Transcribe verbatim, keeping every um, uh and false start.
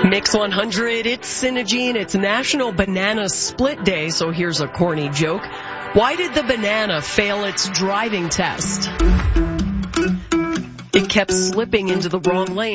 Mix one hundred, it's Synergy, it's National Banana Split Day, so here's a corny joke. Why did the banana fail its driving test? It kept slipping into the wrong lane.